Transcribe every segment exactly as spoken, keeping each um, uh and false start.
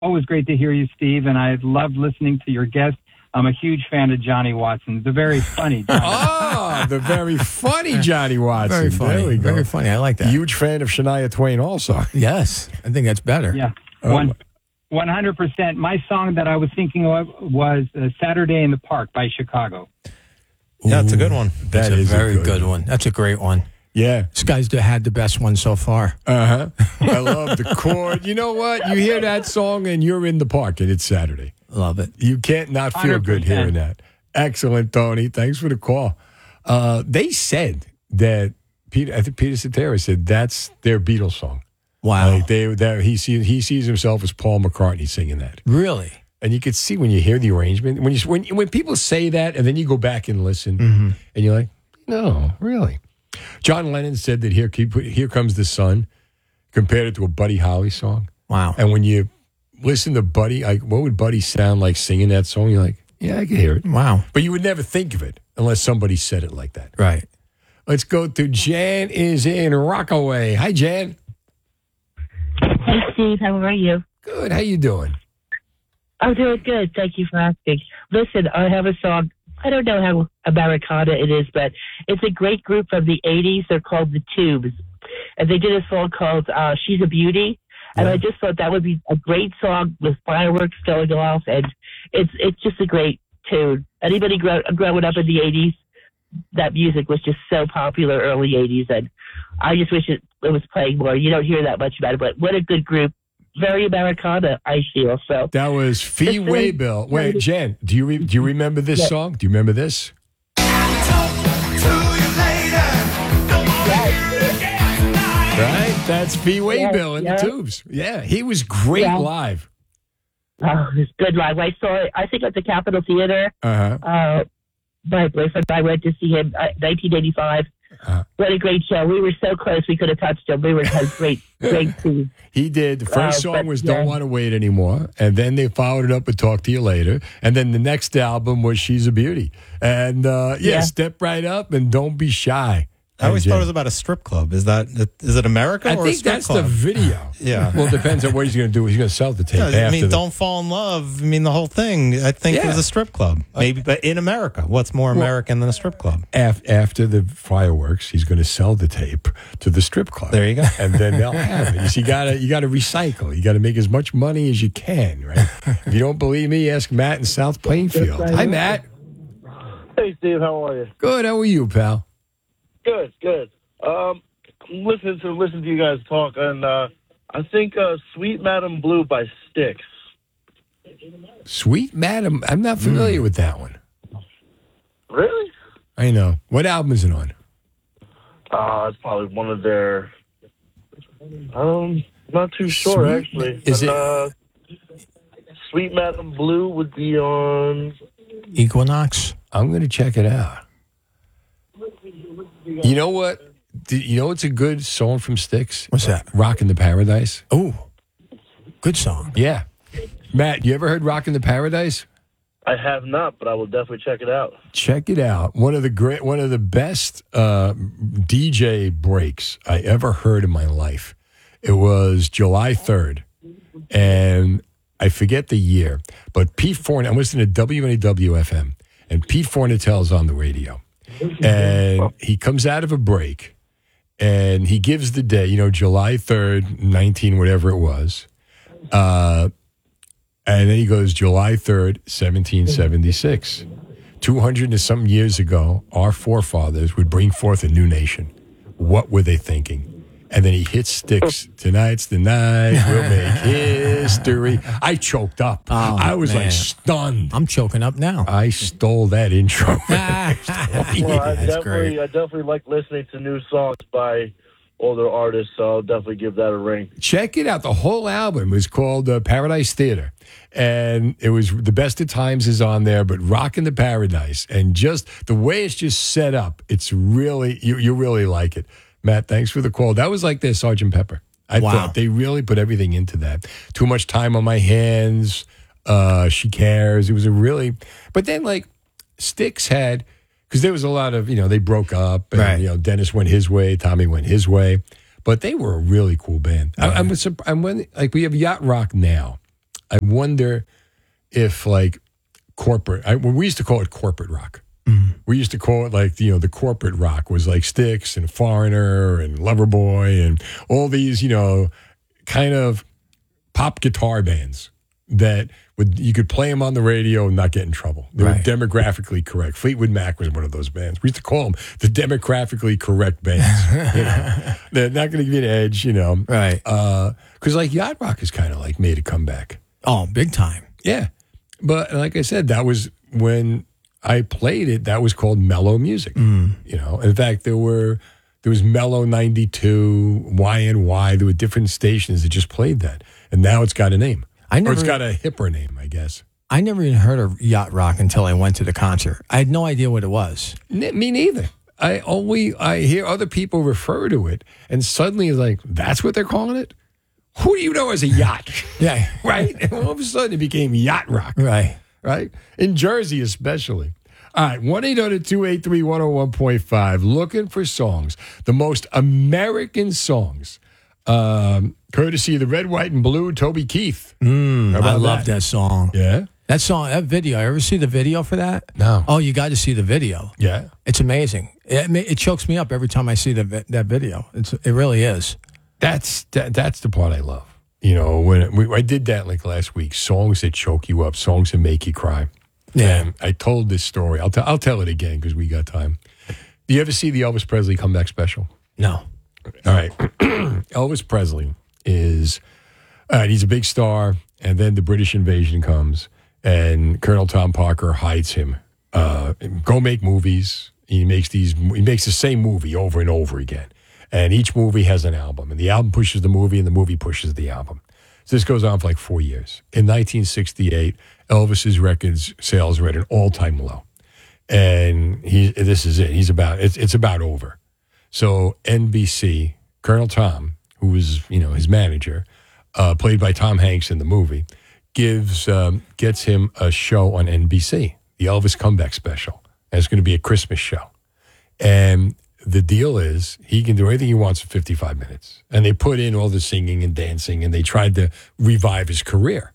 Always great to hear you, Steve, and I loved listening to your guest. I'm a huge fan of Johnny Watson. The very funny Johnny. Oh, the very funny Johnny Watson. Very funny. There we go. Very funny. I like that. Huge fan of Shania Twain also. Yes. I think that's better. Yeah. Oh. One, one hundred percent. My song that I was thinking of was uh, Saturday in the Park by Chicago. Yeah, it's a good one. That That's is a very good, good one. That's a great one. Yeah. This guy's had the best one so far. Uh-huh. I love the chord. You know what? You hear that song and you're in the park and it's Saturday. Love it. You can't not feel one hundred percent. good hearing that. Excellent, Tony. Thanks for the call. Uh, they said that, Peter, I think Peter Cetera said that's their Beatles song. Wow. Like they, that, he, sees, he sees himself as Paul McCartney singing that. Really? And you could see when you hear the arrangement, when you when when people say that, and then you go back and listen, Mm-hmm. and you're like, no, really. John Lennon said that here, here comes the sun, compared it to a Buddy Holly song. Wow. And when you listen to Buddy, like, what would Buddy sound like singing that song? You're like, yeah, I can hear it. Wow. But you would never think of it unless somebody said it like that. Right. Let's go to Jan is in Rockaway. Hi, Jan. Hey, Steve. How are you? Good. How you doing? I'm doing good. Thank you for asking. Listen, I have a song. I don't know how Americana it is, but it's a great group from the eighties. They're called The Tubes. And they did a song called uh, She's a Beauty. And Yeah. I just thought that would be a great song with fireworks going off. And it's it's just a great tune. Anybody grow, growing up in the eighties, that music was just so popular early eighties. And I just wish it, it was playing more. You don't hear that much about it, but what a good group. Very Americana, I feel. So That was Fee It's very- Waybill. Wait, Jen, do you re- do you remember this Yeah. song? Do you remember this? Right? That's Fee Waybill in yeah. the Tubes. Yeah, he was great Yeah. live. oh, it's good live. I saw it, I think at the Capitol Theater. Uh-huh. Uh, my boyfriend and I went to see him uh, nineteen eighty-five. Uh-huh. What a great show. We were so close we could have touched him. We were had great, great team. He did. The first Uh, song but, was yeah. Don't Want to Wait Anymore. And then they followed it up with Talk to You Later. And then the next album was She's a Beauty. And uh, yeah, Yeah. Step Right Up and Don't Be Shy. I always And, thought Jen, it was about a strip club. Is that is it America I or a think strip that's club? the video. Yeah. Well, it depends on what he's going to do. He's going to sell the tape Yeah, after I mean, the- Don't Fall in Love. I mean, the whole thing, I think, Yeah. was a strip club. Maybe, but in America. What's more American than a strip club? Af- after the fireworks, he's going to sell the tape to the strip club. There you go. And then they'll have it. You see, you gotta you gotta recycle. You gotta make as much money as you can, right? If you don't believe me, ask Matt in South Plainfield. Hi, Matt. Hey, Steve, how are you? Good. How are you, pal? Good, good. Um, I'm listening to listen to you guys talk, and uh, I think uh, "Sweet Madam Blue" by Styx. Sweet Madam. I'm not familiar with that one. Really? I know. What album is it on? Uh, it's probably one of their. Um, not too sure Sweet- actually. is But, it- Uh, "Sweet Madam Blue" would be on. Equinox. I'm going to check it out. You know what? Do you know what's a good song from Styx? What's that? Rockin' the Paradise. Oh, good song. Yeah. Matt, you ever heard Rockin' the Paradise? I have not, but I will definitely check it out. Check it out. One of the great, one of the best uh, D J breaks I ever heard in my life. It was July third, and I forget the year, but Pete Fornell, I'm listening to W N A W F M, and Pete Fornatel's on the radio, and he comes out of a break, and he gives the day, you know, July third, nineteen, whatever it was, uh, and then he goes, July third, seventeen seventy-six. two hundred and something years ago, our forefathers would bring forth a new nation. What were they thinking? And then he hits Styx. Tonight's the night. We'll make history. I choked up. Oh, I was man. like stunned. I'm choking up now. I stole that intro. Well, I That's definitely, great. I definitely like listening to new songs by older artists, so I'll definitely give that a ring. Check it out. The whole album was called uh, Paradise Theater. And it was The Best of Times is on there, but Rockin' the Paradise. And just the way it's just set up, it's really, you, you really like it. Matt, thanks for the call. That was like their Sergeant Pepper. I Wow. thought they really put everything into that. Too much time on my hands. Uh, she cares. It was a really, but then like Styx had, because there was a lot of, you know, they broke up. And, Right. you know, Dennis went his way, Tommy went his way. But they were a really cool band. I, I'm, surp- I'm when, like we have Yacht Rock now. I wonder if like corporate, I, well, we used to call it corporate rock. Mm. We used to call it like, you know, the corporate rock was like Styx and Foreigner and Loverboy and all these, you know, kind of pop guitar bands that would, you could play them on the radio and not get in trouble. They Right. were demographically correct. Fleetwood Mac was one of those bands. We used to call them the demographically correct bands. You know? They're not going to give you an edge, you know. Right. Because like yacht rock has kind of like made a comeback. Oh, big time. Yeah. But like I said, that was when I played it, that was called mellow music. Mm. You know, in fact, there were there was Mellow ninety-two, Y N Y. There were different stations that just played that, and now it's got a name, I or never, it's got a hipper name, I guess. I never even heard of yacht rock until I went to the concert. I had no idea what it was. N- me neither. I only I hear other people refer to it, and suddenly it's like that's what they're calling it. Who do you know as a yacht? Yeah. Right? And all of a sudden, it became yacht rock. Right. Right? In Jersey, especially. All right, one eight hundred two eight three one oh one point five. Looking for songs, the most American songs, um, courtesy of the Red, White, and Blue, Toby Keith. Mm, How I about love that? song. Yeah? That song, that video. You ever see the video for that? No. Oh, you got to see the video. Yeah. It's amazing. It, ma- it chokes me up every time I see the vi- that video. It's it really is. That's that, that's the part I love. You know, when it, we, I did that like last week, songs that choke you up, songs that make you cry. Yeah. And I told this story. I'll, t- I'll tell it again because we got time. Do you ever see the Elvis Presley comeback special? No. All right. Elvis Presley is, all right, he's a big star, and then the British invasion comes, and Colonel Tom Parker hides him. Uh, go make movies. He makes these. He makes the same movie over and over again, and each movie has an album, and the album pushes the movie, and the movie pushes the album. So this goes on for like four years. In nineteen sixty-eight, Elvis's records sales were at an all-time low, and he. This is it. He's about. It's it's about over. So N B C, Colonel Tom, who was, you know, his manager, uh, played by Tom Hanks in the movie, gives um, gets him a show on N B C, the Elvis Comeback Special. And it's going to be a Christmas show. And the deal is he can do anything he wants for fifty-five minutes. And they put in all the singing and dancing, and they tried to revive his career.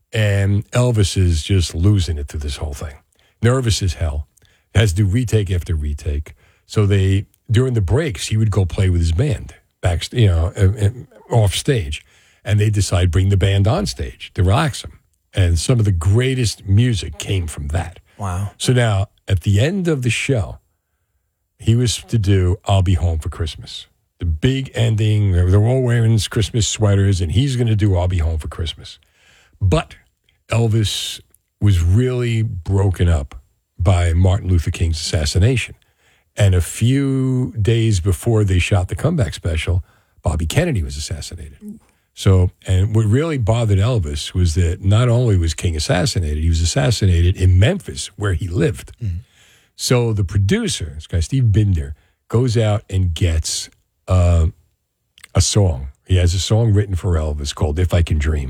And Elvis is just losing it through this whole thing. Nervous as hell. Has to do retake after retake. So they... During the breaks, he would go play with his band back, you know, off stage, and they decide bring the band on stage to relax him. And some of the greatest music came from that. Wow. So now, at the end of the show, he was to do "I'll Be Home for Christmas," the big ending. They're all wearing Christmas sweaters, and he's going to do "I'll Be Home for Christmas." But Elvis was really broken up by Martin Luther King's assassination. And a few days before they shot the comeback special, Bobby Kennedy was assassinated. So, and what really bothered Elvis was that not only was King assassinated, he was assassinated in Memphis, where he lived. Mm-hmm. So the producer, this guy Steve Binder, goes out and gets uh, a song. He has a song written for Elvis called "If I Can Dream."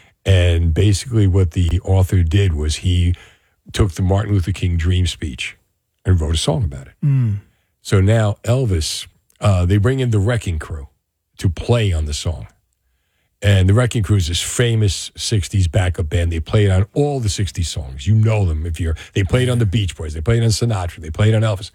And basically what the author did was he took the Martin Luther King dream speech and wrote a song about it. Mm. So now Elvis, uh, they bring in the Wrecking Crew to play on the song. And the Wrecking Crew is this famous sixties backup band. They played on all the sixties songs. You know them if you're, they played on the Beach Boys. They played on Sinatra. They played on Elvis.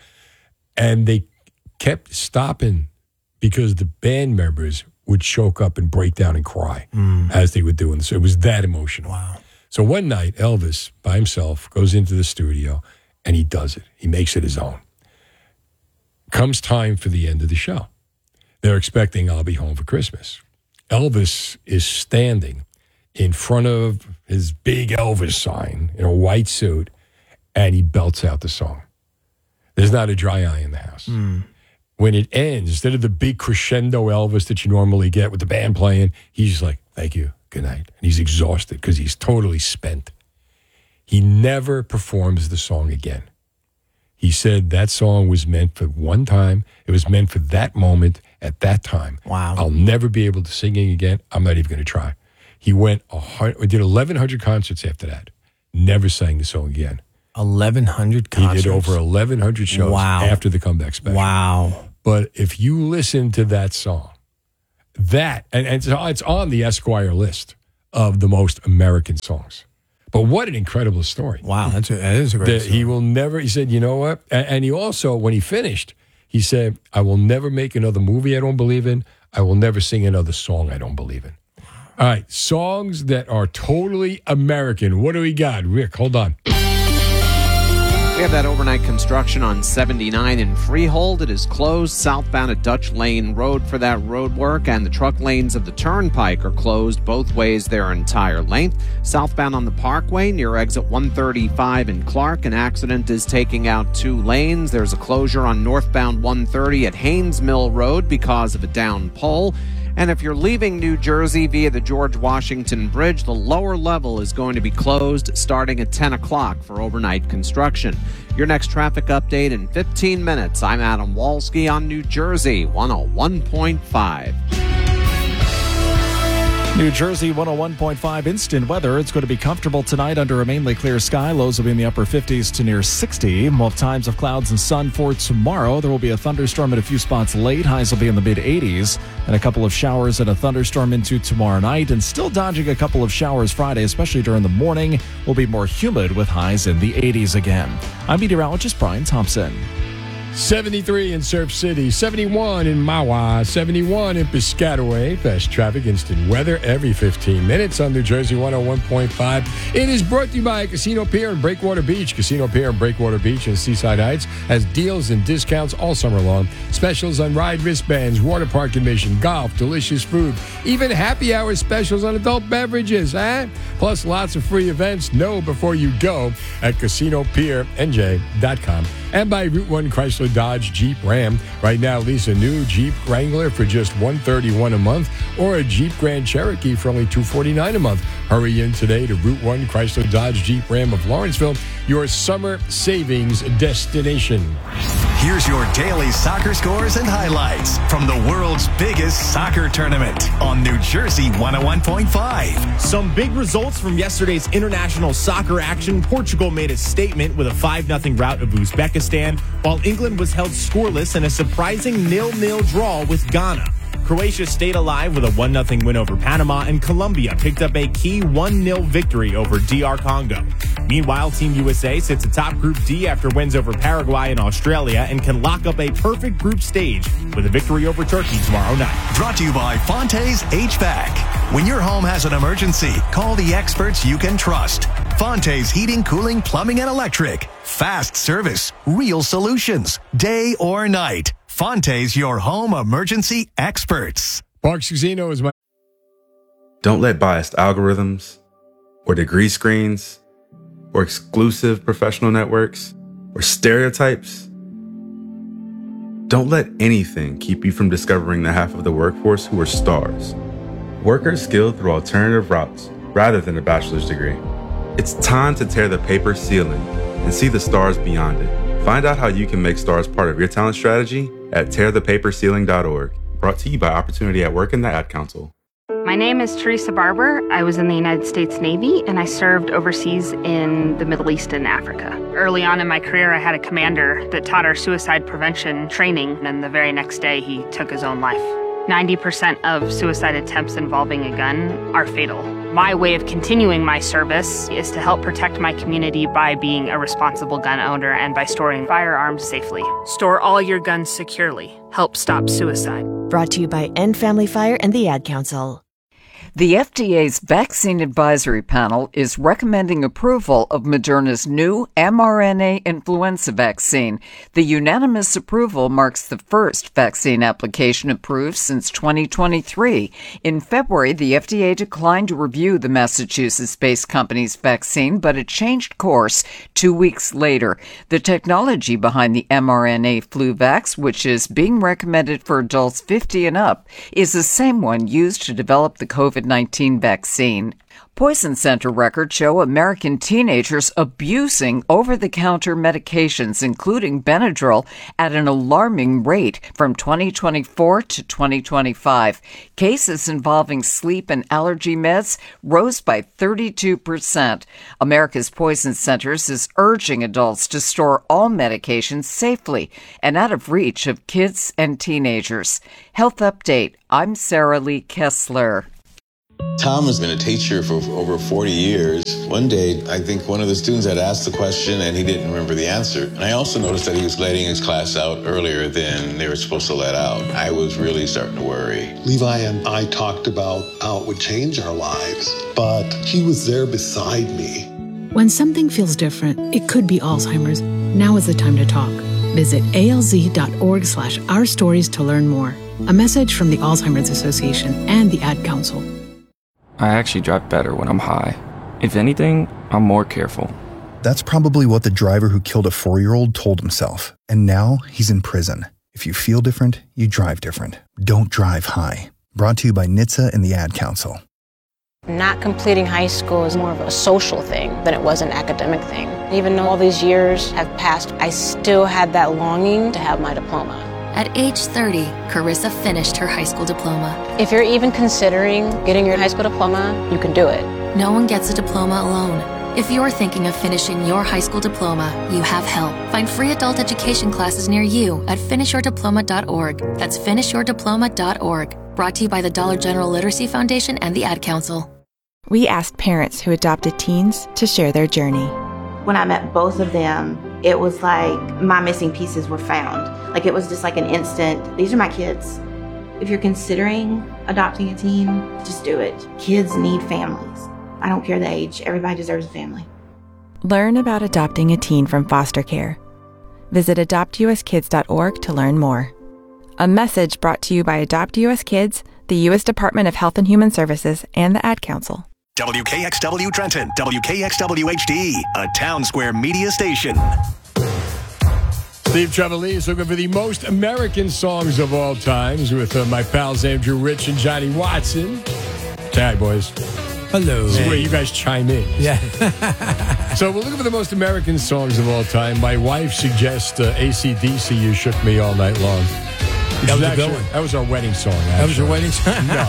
And they kept stopping because the band members would choke up and break down and cry mm. as they were doing this. So it was that emotional. Wow. So one night, Elvis, by himself, goes into the studio, and he does it. He makes it his own. Comes time for the end of the show. They're expecting "I'll Be Home for Christmas." Elvis is standing in front of his big Elvis sign in a white suit, and he belts out the song. There's not a dry eye in the house. Mm. When it ends, instead of the big crescendo Elvis that you normally get with the band playing, he's just like, "Thank you, good night." And he's exhausted because he's totally spent. He never performs the song again. He said that song was meant for one time. It was meant for that moment at that time. Wow. I'll never be able to sing it again. I'm not even going to try. He went, a, did eleven hundred concerts after that. Never sang the song again. eleven hundred concerts? He did over eleven hundred shows wow. after the comeback special. Wow. But if you listen to that song, that, and, and it's, it's on the Esquire list of the most American songs. But what an incredible story. Wow, that's a, that is a great That story. he will never, he said, you know what? And, and he also, when he finished, he said, I will never make another movie I don't believe in. I will never sing another song I don't believe in. All right, songs that are totally American. What do we got? Rick, hold on. We have that overnight construction on seventy-nine in Freehold. It is closed southbound at Dutch Lane Road for that road work, and the truck lanes of the Turnpike are closed both ways their entire length. Southbound on the Parkway near exit one thirty-five in Clark, an accident is taking out two lanes. There's a closure on northbound one thirty at Haynes Mill Road because of a down pole. And if you're leaving New Jersey via the George Washington Bridge, the lower level is going to be closed starting at ten o'clock for overnight construction. Your next traffic update in fifteen minutes. I'm Adam Walski on New Jersey one oh one point five. New Jersey one oh one point five instant weather. It's going to be comfortable tonight under a mainly clear sky. Lows will be in the upper fifties to near sixty. We'll have times of clouds and sun for tomorrow. There will be a thunderstorm at a few spots late. Highs will be in the mid eighties. And a couple of showers and a thunderstorm into tomorrow night. And still dodging a couple of showers Friday, especially during the morning. Will be more humid with highs in the eighties again. I'm meteorologist Brian Thompson. seventy-three in Surf City, seventy-one in Mahwah, seventy-one in Piscataway. Fast traffic, instant weather every fifteen minutes on New Jersey one oh one point five. It is brought to you by Casino Pier and Breakwater Beach. Casino Pier and Breakwater Beach in Seaside Heights has deals and discounts all summer long. Specials on ride wristbands, water park admission, golf, delicious food, even happy hour specials on adult beverages, eh? Plus lots of free events. Know before you go at casino pier n j dot com. And by Route one Chrysler Dodge Jeep Ram. Right now, lease a new Jeep Wrangler for just one hundred thirty-one dollars a month or a Jeep Grand Cherokee for only two hundred forty-nine dollars a month. Hurry in today to Route one Chrysler Dodge Jeep Ram of Lawrenceville, your summer savings destination. Here's your daily soccer scores and highlights from the world's biggest soccer tournament on New Jersey one oh one point five. Some big results from yesterday's international soccer action. Portugal made a statement with a five nothing rout of Uzbekistan, while England was held scoreless in a surprising nil nil draw with Ghana. Croatia stayed alive with a one nothing win over Panama, and Colombia picked up a key one nil victory over D R Congo. Meanwhile, Team U S A sits atop Group D after wins over Paraguay and Australia and can lock up a perfect group stage with a victory over Turkey tomorrow night. Brought to you by Fonte's H V A C. When your home has an emergency, call the experts you can trust. Fonte's Heating, Cooling, Plumbing, and Electric. Fast service, real solutions, day or night. Fonte's, your home emergency experts. Parks Casino is my... Don't let biased algorithms or degree screens or exclusive professional networks or stereotypes. Don't let anything keep you from discovering the half of the workforce who are stars. Workers skilled through alternative routes rather than a bachelor's degree. It's time to tear the paper ceiling and see the stars beyond it. Find out how you can make stars part of your talent strategy at tear the paper ceiling dot org. Brought to you by Opportunity at Work and the Ad Council. My name is Teresa Barber. I was in the United States Navy, and I served overseas in the Middle East and Africa. Early on in my career, I had a commander that taught our suicide prevention training, and the very next day, he took his own life. ninety percent of suicide attempts involving a gun are fatal. My way of continuing my service is to help protect my community by being a responsible gun owner and by storing firearms safely. Store all your guns securely. Help stop suicide. Brought to you by End Family Fire and the Ad Council. The F D A's Vaccine Advisory Panel is recommending approval of Moderna's new mRNA influenza vaccine. The unanimous approval marks the first vaccine application approved since twenty twenty-three. In February, the F D A declined to review the Massachusetts-based company's vaccine, but it changed course two weeks later. The technology behind the mRNA FluVax, which is being recommended for adults fifty and up, is the same one used to develop the COVID nineteen vaccine. Poison Center records show American teenagers abusing over-the-counter medications, including Benadryl, at an alarming rate from twenty twenty-four to twenty twenty-five. Cases involving sleep and allergy meds rose by thirty-two percent. America's Poison Centers is urging adults to store all medications safely and out of reach of kids and teenagers. Health Update. I'm Sarah Lee Kessler. Tom has been a teacher for over forty years. One day, I think one of the students had asked the question and he didn't remember the answer. And I also noticed that he was letting his class out earlier than they were supposed to let out. I was really starting to worry. Levi and I talked about how it would change our lives, but he was there beside me. When something feels different, it could be Alzheimer's. Now is the time to talk. Visit alz.org slash our stories to learn more. A message from the Alzheimer's Association and the Ad Council. I actually drive better when I'm high. If anything, I'm more careful. That's probably what the driver who killed a four-year-old told himself. And now he's in prison. If you feel different, you drive different. Don't drive high. Brought to you by N H T S A and the Ad Council. Not completing high school is more of a social thing than it was an academic thing. Even though all these years have passed, I still had that longing to have my diploma. At age thirty, Carissa finished her high school diploma. If you're even considering getting your high school diploma, you can do it. No one gets a diploma alone. If you're thinking of finishing your high school diploma, you have help. Find free adult education classes near you at finish your diploma dot org. That's finish your diploma dot org. Brought to you by the Dollar General Literacy Foundation and the Ad Council. We asked parents who adopted teens to share their journey. When I met both of them, it was like my missing pieces were found. Like it was just like an instant, these are my kids. If you're considering adopting a teen, just do it. Kids need families. I don't care the age, everybody deserves a family. Learn about adopting a teen from foster care. Visit adopt u s kids dot org to learn more. A message brought to you by Adopt U S Kids, the U S Department of Health and Human Services, and the Ad Council. W K X W Trenton, W K X W H D, a Town Square media station. Steve Trevelise is looking for the most American songs of all times with uh, my pals Andrew Rich and Johnny Watson. Hi, boys. Hello. This is where you guys chime in. Yeah. So we're looking for the most American songs of all time. My wife suggests uh, A C D C, You Shook Me All Night Long. That was a actually, good one. That was our wedding song, actually. That was your wedding song? No.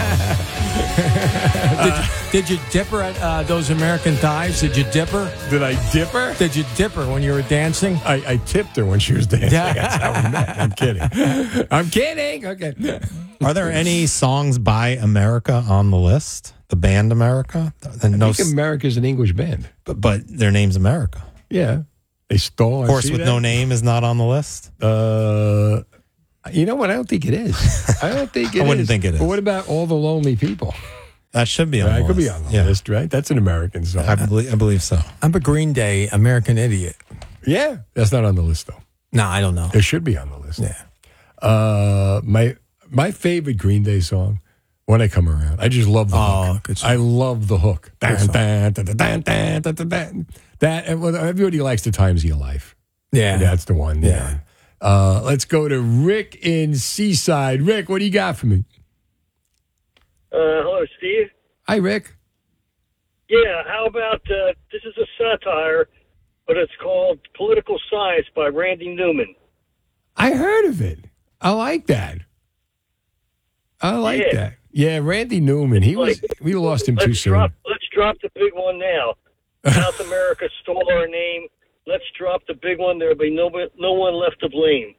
did, you, did you dip her at uh, those American thighs? Did you dip her? Did I dip her? Did you dip her when you were dancing? I, I tipped her when she was dancing. Yeah. That's how we met. I'm kidding. I'm kidding. Okay. Are there any songs by America on the list? The band America? The I no, think America's an English band. but, but their name's America. Yeah. They stole. Horse with No Name is not on the list? Uh, you know what? I don't think it is. I don't think it is. I wouldn't think it is. But what about All the Lonely People? That should be on That the could list. be on the Yeah. list, right? That's an American song. I believe, I believe so. I'm a Green Day American Idiot. Yeah. That's not on the list, though. No, I don't know. It should be on the list. Yeah. Uh, my my favorite Green Day song, When I Come Around. I just love the Oh, hook. good song. I love the hook. Good Dun, song. dun, dun, dun, dun, dun, dun, dun, dun. That, and well, everybody likes The Times of Your Life. Yeah. That's the one. Yeah. Uh, let's go to Rick in Seaside. Rick, what do you got for me? Uh, hello, Steve. Hi, Rick. Yeah, how about uh, this is a satire, but it's called Political Science by Randy Newman. I heard of it. I like that. I like Yeah. that. Yeah, Randy Newman. He was. Like, We lost him let's too soon. drop, let's drop the big one now. South America stole our name. Let's drop the big one. There'll be no no one left to blame.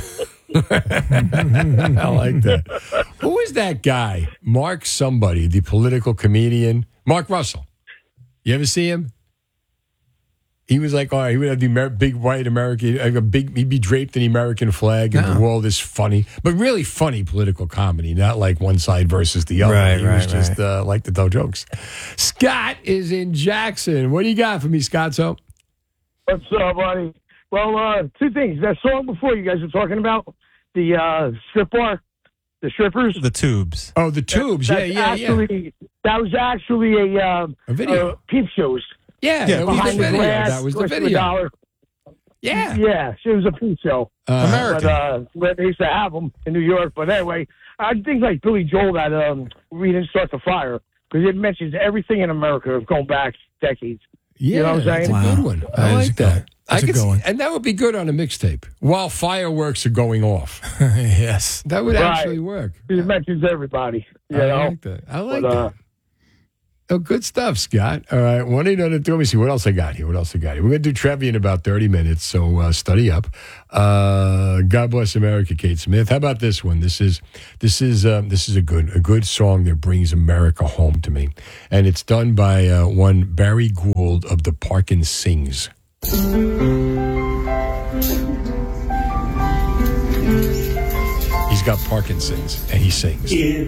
I like that. Who is that guy? Mark somebody, the political comedian. Mark Russell. You ever see him? He was like, all right, he would have the Amer- big white American, like a big, he'd be draped in the American flag, and No. the world is funny, but really funny political comedy, not like one side versus the other. Right, he was right, just right. uh, like to tell jokes. Scott is in Jackson. What do you got for me, Scott? So, What's up, buddy? Well, uh, two things. That song before you guys were talking about, the uh, strip bar, the strippers. The Tubes. oh, the tubes. That's yeah, yeah, yeah. actually, That was actually a, uh, A video. Uh, peep shows. Yeah, Yeah, that was the Behind the video. glass, That was the West of a video. dollar. Yeah. Yeah, it was a peep show. Uh, American. But uh, where they used to have them in New York. But anyway, I think like Billy Joel that um, We Didn't Start the Fire, because it mentions everything in America going back decades. Yeah, You know what I'm that's saying? a good one. I That is like good. that. That's I a could good see- one. And that would be good on a mixtape while fireworks are going off. Yes. That would Right. actually work. It mentions everybody. You I know? like that. I like But, uh, that. Oh, good stuff, Scott. All right, one eight hundred. Let me see what else I got here. What else I got here? We're going to do trivia in about thirty minutes, so uh, study up. Uh, God bless America, Kate Smith. How about this one? This is this is um, this is a good a good song that brings America home to me, and it's done by uh, one Barry Gould of the Parkin Sings. He's got Parkinson's and he sings.